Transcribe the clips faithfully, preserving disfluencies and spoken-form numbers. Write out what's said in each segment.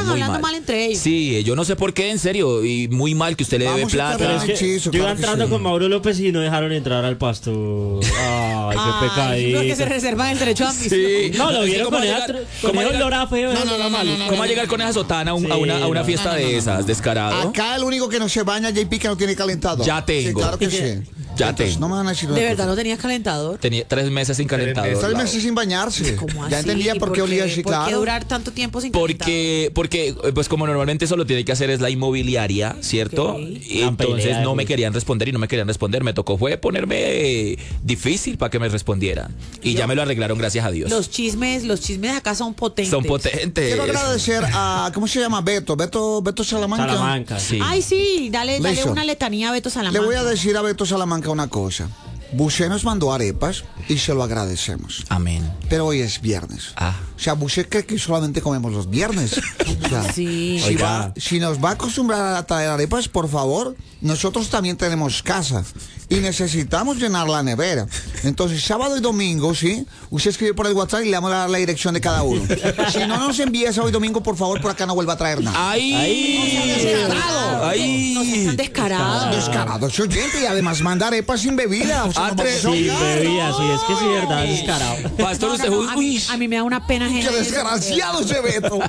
muy hablando mal. mal entre ellos. Sí, yo no sé por qué, en serio, y muy mal que usted le debe Vamos a plata. tener Pero es que hechizo, yo iba claro que entrando sí. con Mauro López y no dejaron entrar al pasto. Ay, qué Ay, porque se pecadito. reservan el derecho a admisión. Sí. No, lo Es que vieron ¿cómo con va a esa llegar- con cómo va a ese llegar- olor a feo. No, no, no, no, no, no. ¿Cómo va a llegar con esa sotana a, un- Sí, a una, a una no, fiesta de esas, descarado? Acá el único que no se baña, J P, que no tiene calentador. Ya tengo. Sí, claro que sí. Ya Entonces, tengo. no me van a decir ¿De una verdad cosa. no tenías calentador? Tenía tres meses sin calentador. Tres Lau. meses sin bañarse. ¿Cómo Ya así? entendía por qué olía así, ¿Por qué claro. durar tanto tiempo sin calentador? Porque, porque, eh, pues como normalmente eso lo tiene que hacer es la inmobiliaria, ¿cierto? Ok. Y Una entonces pelea de no me juicio. querían responder y no me querían responder. Me tocó fue ponerme eh, difícil para que me respondieran. Y ya me lo arreglaron, gracias a Dios. Los chismes, los chismes de acá son potentes. Son potentes. Quiero agradecer a, ¿cómo se llama? Beto, Beto, Beto Salamanca. Salamanca. Sí. Ay, sí, dale, dale Listo. una letanía a Beto Salamanca. Le voy a decir a Beto Salamanca una cosa. Busé nos mandó arepas y se lo agradecemos. Amén. Pero hoy es viernes. Ah. O sea, Busé cree que solamente comemos los viernes. O sea, Sí. si, Oiga. va- si nos va a acostumbrar a traer arepas, por favor, nosotros también tenemos casa y necesitamos llenar la nevera. Entonces, sábado y domingo, ¿sí? Usted escribe por el WhatsApp y le damos la, la dirección de cada uno. Si no nos envía sábado y domingo, por favor, por acá no vuelva a traer nada. ¡Ay! descarado. ¡Ay! No seas tan descarado. Descarado, ese oyente, y además manda arepas sin bebida. O sea, Ah, no tres- vamos a Sí, ahogar. bebía, sí, es que sí, verdad, es descarado. Pastor, No, usted no, no, a, mí, uy, a mí me da una pena ¡Qué ajena. desgraciado ese Beto!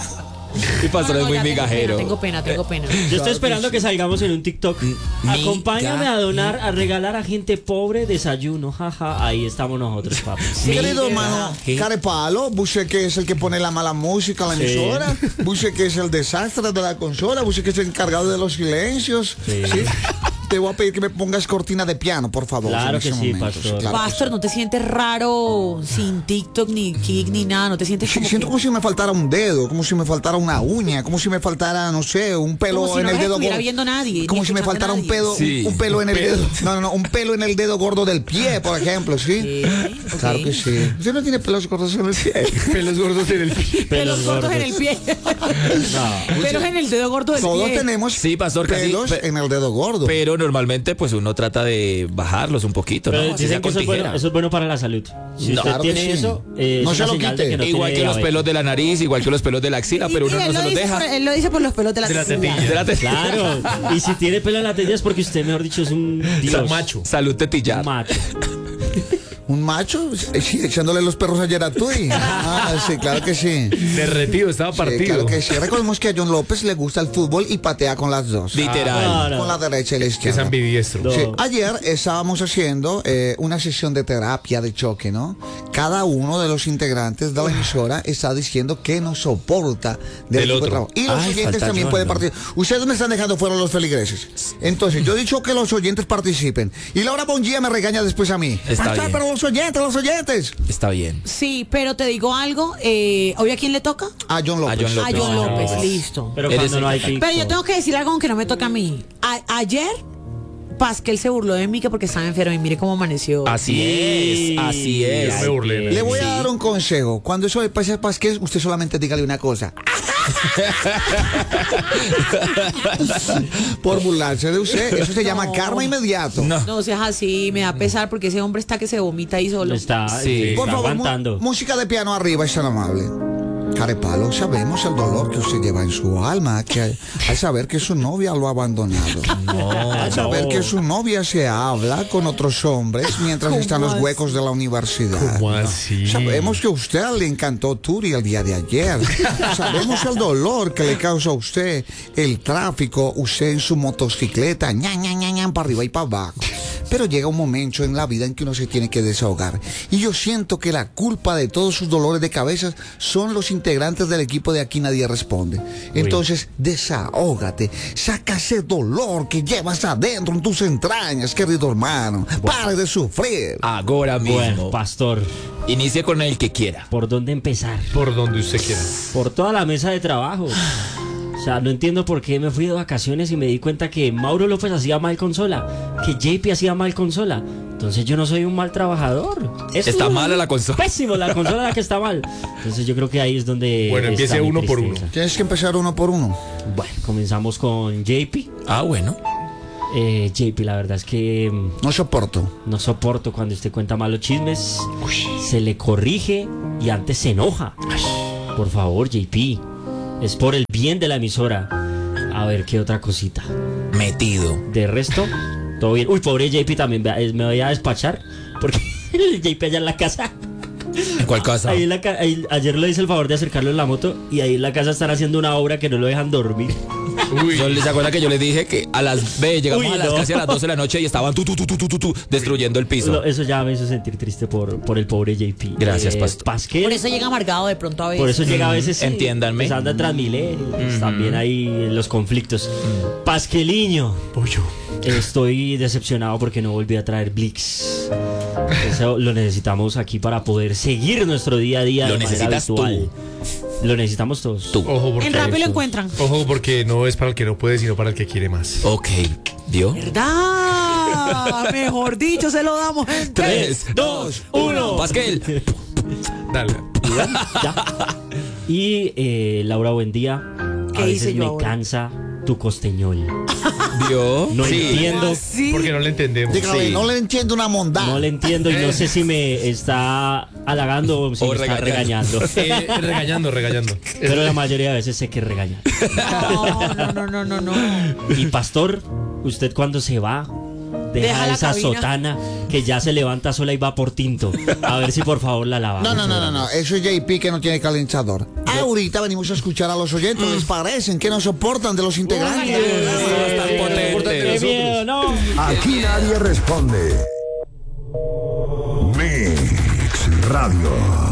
y Pastor No, no, es no, muy ya migajero. Tengo pena, tengo pena. tengo pena. Yo estoy esperando que salgamos en un TikTok. Acompáñame a donar, a regalar a gente pobre desayuno. Jaja, ahí estamos nosotros, papi. Mi querido Mira, hermano, ¿qué? Carepalo, Busé que es el que pone la mala música a la Sí. emisora, Busé que es el desastre de la consola, Busé que es el encargado de los silencios. Sí. ¿sí? Te voy a pedir que me pongas cortina de piano, por favor. Claro en que ese sí, momento. pastor. claro que Pastor, ¿no te sientes raro sin TikTok, ni Kik, ni nada? ¿No te sientes sí. como Siento que- como si me faltara un dedo, como si me faltara una uña, como si me faltara, no sé, un pelo Como si en no el los dedo estuviera gordo. viendo nadie, ni Como si me escuchando faltara un nadie. pedo, Sí. un pelo en el Pedo. dedo. No, no, no, un pelo en el dedo gordo del pie, por ejemplo, ¿sí? Sí, ok. Claro que sí. Usted no tiene pelos gordos en el pie. Pelos gordos en el pie. Pelos gordos en el pie. No. Pelos en el dedo gordo del Todos pie. tenemos Sí, pastor, casi, pelos pe- en el dedo gordo. Pero normalmente pues uno trata de bajarlos un poquito, ¿no? Pero Así sea dicen que con eso es, bueno, tijera. eso es bueno para la salud. Si No, usted claro que tiene sí. eso, eh, No es se una lo señal de quite. que no Igual tiene que los diabetes. pelos de la nariz, igual que los pelos de la axila, Y- pero y uno él no lo se los dice deja. por- él lo dice por los pelos de la, De la axila. tetilla. De la te- Claro, y si tiene pelo en la tetilla es porque usted, mejor dicho, es un dios. macho. Salud Un tetillar. macho. ¿Un macho? Sí, echándole los perros a Yeratui. Ah, sí, claro que sí. Derretido, estaba Sí, partido. claro que sí. Recordemos que a John López le gusta el fútbol y patea con las dos. Literal. Claro. Con la derecha y la Que es izquierda. ambidiestro. No. Sí, ayer estábamos haciendo eh, una sesión de terapia de choque, ¿no? Cada uno de los integrantes de la emisora está diciendo que no soporta del Del equipo de otro. trabajo. Y los Ay, oyentes falta también John, pueden ¿no? participar. Ustedes me están dejando fuera los feligreses. Entonces, yo he dicho que los oyentes participen. Y Laura Bongia me regaña después a mí. Está Pastor, bien. pero los oyentes, los oyentes. Está bien. Sí, pero te digo algo. Eh, ¿Hoy a quién le toca? A John López. A John A John No. López, listo. Pero Eres cuando no hay el- pico. Pero yo tengo que decir algo aunque no me toca a mí. A- ayer, Pasquel se burló de mí que porque estaba enfermo y mire cómo amaneció. Así Sí. es, así es. Yo me burlé. Le voy Sí. a dar un consejo. Cuando eso le pase a Pasquel, usted solamente dígale una cosa. Por burlarse de usted. Eso se llama No. karma inmediato. No. No seas así, me da pesar porque ese hombre está que se vomita ahí solo. Está, Sí. está Por favor, mu- aguantando. música de piano arriba, es tan amable. Carepalo, sabemos el dolor que usted lleva en su alma, que al, al saber que su novia lo ha abandonado. Al saber no. que su novia se habla con otros hombres mientras ¿Cómo están los así? huecos de la universidad. ¿Cómo así? Sabemos que a usted le encantó Turi el día de ayer. Sabemos el dolor que le causa a usted el tráfico, usted en su motocicleta, ña, ña, ña, ña, para arriba y para abajo. Pero llega un momento en la vida en que uno se tiene que desahogar. Y yo siento que la culpa de todos sus dolores de cabeza son los integrantes del equipo de Aquí Nadie Responde. Entonces, desahógate, saca ese dolor que llevas adentro en tus entrañas, querido hermano. Pare de sufrir. Ahora mismo. Bueno, pastor, Inicie con el que quiera. ¿por dónde empezar? Por donde usted quiera. Por toda la mesa de trabajo. O sea, no entiendo por qué me fui de vacaciones y me di cuenta que Mauro López hacía mal consola, que J P hacía mal consola. Entonces yo no soy un mal trabajador. Eso Está es mala la consola. Pésimo, la consola la que está mal. Entonces yo creo que ahí es donde... Bueno, está empiece mi uno por tristeza. uno. Tienes que empezar uno por uno. Bueno, comenzamos con J P. Ah, bueno. Eh, J P, la verdad es que mm, No soporto. no soporto cuando usted cuenta malos chismes. Se le corrige y antes se enoja. Por favor, J P. Es por el bien de la emisora. A ver qué otra cosita. Metido. De resto, todo bien. Uy, pobre J P también. vea, Me voy a despachar. Porque el J P allá en la casa. ¿En cuál casa? Ahí en la ca- ahí- ayer le hice el favor de acercarlo en la moto. Y ahí en la casa están haciendo una obra que no lo dejan dormir. Uy, Yo les acuerdo que yo les dije que a las ve llegamos Uy, a las no. casi a las doce de la noche y estaban tu, tu, tu, tu, tu, tu, tu, destruyendo el piso. Lo- eso ya me hizo sentir triste por, por el pobre J P. Gracias, Pastor. Pasquel, Por eso llega amargado de pronto a veces. por eso llega a veces. sí, Entiéndanme. pues anda Transmilenio. También hay los conflictos. Pasqueliño. pollo. Estoy decepcionado porque no volví a traer Blix. Eso lo necesitamos aquí para poder seguir nuestro día a día. Lo de manera necesitas habitual. Lo necesitamos todos. Tú. Ojo porque, En Rappi lo encuentran. ojo porque no es para el que no puede, sino para el que quiere más. Ok, ¿vio? ¿Verdad? Mejor dicho, se lo damos, gente. Tres, dos, uno. Pasquel. Dale. Ya. Y eh, Laura, buen día. ¿Qué A hice veces yo me ahora? cansa tu costeñol. ¿Vio? No Sí. entiendo. Sí. Porque no le entendemos. Dígale, Sí. no le entiendo una mondada. No le entiendo y no sé si me está halagando o si O me está regañando. regañando. Eh, regañando, regañando. Pero la mayoría de veces sé que regaña. No, no, no, no, no, no. Y pastor, usted cuando se va, deja, Deja la esa cabina. sotana que ya se levanta sola y va por tinto. A ver si por favor la lavamos. No, no, no, no, no, eso es J P que no tiene calentador. Ahorita venimos a escuchar a los oyentes, ¿les parecen? ¿Qué nos soportan de los integrantes? Están potentes. ¡Qué miedo, no! Aquí nadie responde. Mix Radio.